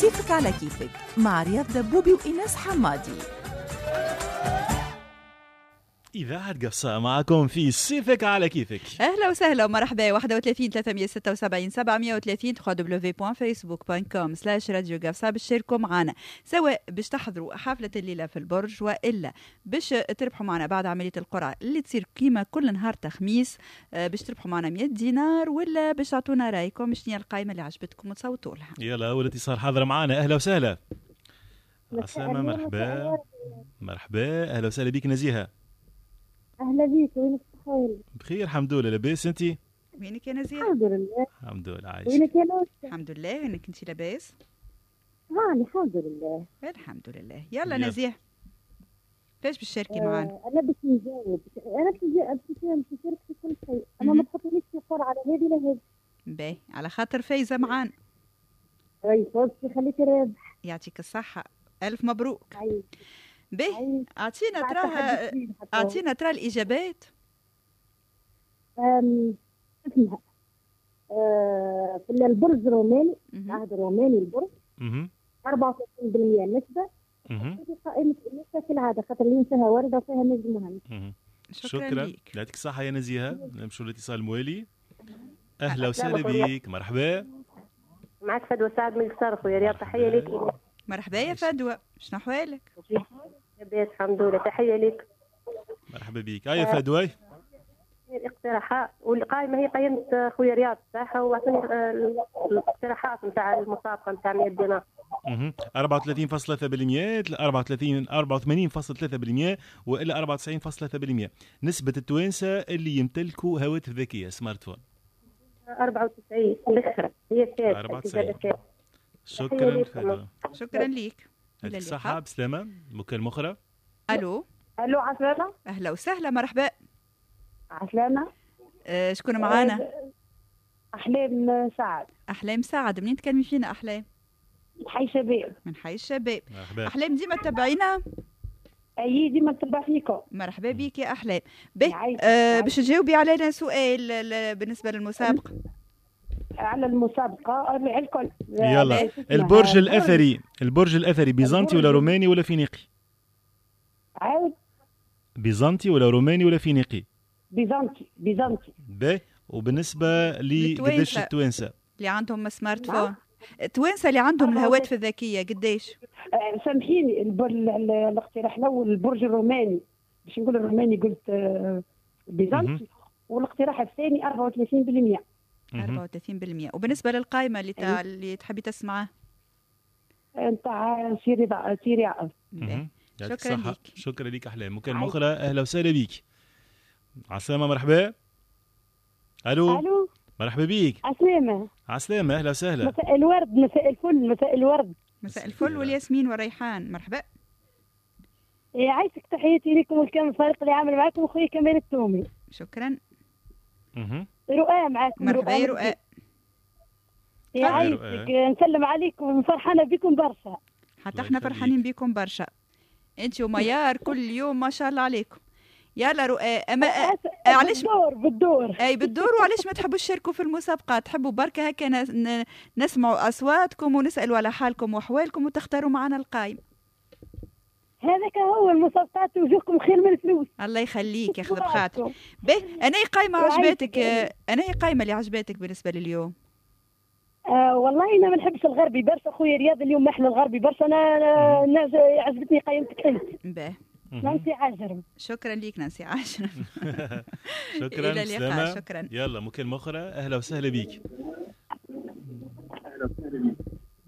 كيفك على كيفك مع رياض دبوبي وإناس حمادي. إذاعة قفصة معكم في سيفك على كيفك. أهلا وسهلا ومرحبا. 31 376 730 www.facebook.com/راديو قفصة باش تشاركوا معنا، سواء باش تحضروا حفلة الليلة في البرج وإلا باش تربحوا معنا بعد عملية القرعة اللي تصير قيمة كل نهار خميس، باش تربحوا معنا 100 دينار، ولا باش تعطونا رايكم شنو هي القائمة اللي عجبتكم وتصوتوا لها. يلا أول اتصال حاضر معنا. أهلا وسهلا. عسلامة. مرحبا مرحبا. أهلا وسهلا بك نزيهة. أهلا بيك. وينك بخير؟ بخير الحمد لله. لاباس أنتي؟ وينك يا نزيهة؟ الحمد لله. الحمد لله. عايش. وينك يا نوسة؟ الحمد لله. وينك انتي لاباس؟ الحمد لله. الحمد لله. يلا نزيهة ليش باش تشاركي معنا؟ أنا باش نجاوب. أنا باش نشارك في كل شيء، أما ما تحطونيش في قرعة على هذه لا هذه. باهي على خاطر فايزة معانا. أي فوزتي خليكي رابح. يعطيك الصحة. ألف مبروك. باهي أعطينا ترى الإجابات. اسمها في البرج الروماني، عهد الروماني البرج 34% نسبة. هذه قائمة النسبة في العادة خاطر اللي فيها وردة وفيها نجم مهم. شكرا لك. يعطيك الصحة يا نزيهة. نمشوا للاتصال الموالي. أهلا وسهلا بك. مرحبا. معك فدوى سعد من القصار خويا رياض. تحية لك. مرحبا يا فدوى، شنو أحوالك؟ لاباس الحمد لله. تحية لك. مرحبا بك. يا فدوى. الاقتراحات والقائمة هي قيمة خويا رياض صح، واعطيني الاقتراحات نتاع المسابقة نتاع 100 دينار. 34.3%، 84.3% وإلا 94.3%. نسبة التوانسة اللي يمتلكوا هواتف ذكية سمارت فون 94 الأخرى هي الثالثة. 94. شكرا فدوى. شكرا ليك. يعطيك الصحة. بسلامة. مكالمة أخرى. ألو عسلامة. أهلا وسهلا. مرحبا. عسلامة. شكون معانا؟ أحلام سعد. أحلام سعد. منين تكلمي فينا أحلام؟ حي شباب. من حي الشباب. مرحبا. أحلام ديما تتابعينا؟ أي ديما نتبع فيكم. مرحبا بك يا أحلام. باش تجاوبي علينا سؤال بالنسبة للمسابقة. على المسابقة الكل. يلا. البرج الأثري بيزنطي ولا روماني ولا فينيقي؟ عاود. بيزنطي ولا روماني ولا فينيقي؟ بيزنطي. باهي. وبالنسبة لقداش التوانسة اللي عندهم سمارت فون؟ التوانسة اللي عندهم الهواتف الذكية قداش؟ سامحيني. الاقتراح الأول البرج الروماني، باش نقول الروماني قلت بيزنطي. والاقتراح الثاني 34%. 34%. وبالنسبة للقائمة اللي تحبي تسمعها؟ نتاع سيري عقل. شكرا لك. شكرا لك أحلام. مكالمة أخرى. أهلا وسهلا بك. عسلامة. مرحبا. ألو. مرحبا بك. عسلامة. أهلا وسهلا. مساء الورد. مساء الفل. مساء الورد. مساء الفل والياسمين والريحان. مرحبا. عايشك. تحياتي لكم والكامل الفريق اللي عامل معكم أخوي كمال التومي. شكرا. رؤى معكم. مرحبا يا رؤى. عايشك. نسلم عليكم. فرحانة بكم برشا. حتى احنا فرحانين بكم برشا. انت وميار كل يوم ما شاء الله عليكم. يلا رؤى. علاش بالدور اي بالدور. وعلاش ما تحبوش تشاركوا في المسابقه؟ تحبوا بركه هكا نسمعوا اصواتكم ونسالوا على حالكم واحوالكم وتختاروا معنا القائمه. هذاك هو المسابقات. وجوهكم خير من الفلوس. الله يخليك ياخذ بخاطر. باهي. انا قائمه عجبتك؟ انا قائمه اللي عجبتك بالنسبه لليوم؟ والله انا ما نحبش الغربي برشا خويا رياض. اليوم محلى الغربي برشا. انا عجبتني قيمتك انت. باهي. نانسي عجرم. شكرا ليك نانسي عجرم. شكرا. الى اللقاء. شكرا. يلا مكالمة أخرى. أهلا وسهلا بك.